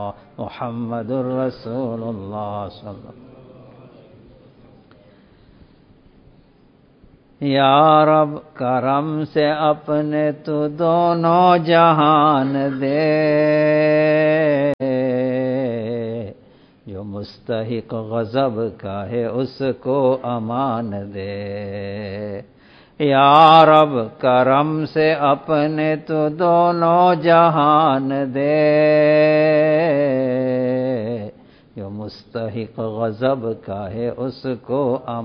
मुहम्मदुर रसूलुल्लाह सल्लल्लाहु। या रब करम से अपने तू दोनों जहान दे, जो मुस्तहिक गज़ब का है उसको अमान दे। या रब करम से अपने तू दोनों जहान दे, जो मुस्तहिक गज़ब का है उसको